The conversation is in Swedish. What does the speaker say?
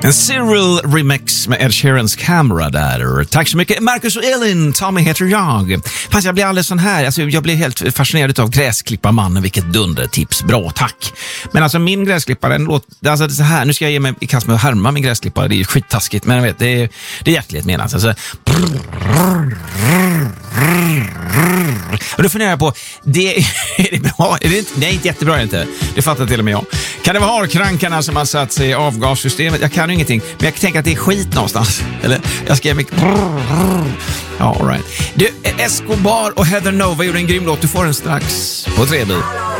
En Cyril remix med Ed Sheerans Camera där. Tack så mycket. Marcus och Elin, Tommy heter jag. Fast jag blir alldeles sån här. Alltså, jag blir helt fascinerad av Gräsklipparmannen. Vilket dundertips. Bra, tack. Men alltså min gräsklippare, alltså det är så här. Nu ska jag ge mig i kast med att härma min gräsklippare. Det är ju skittaskigt. Men jag vet, det är hjärtligt menat. Alltså. Och då funderar jag på, är det bra? Är det inte? Nej, inte jättebra är det inte. Det fattar till och med jag. Kan det vara harkrankarna som har satt sig i avgassystemet? Jag kan ju ingenting, men jag tänker att det är skit någonstans. Eller, jag ska mycket... Ja, all right. Du, Escobar och Heather Nova gjorde en grym låt. Du får den strax på 3B.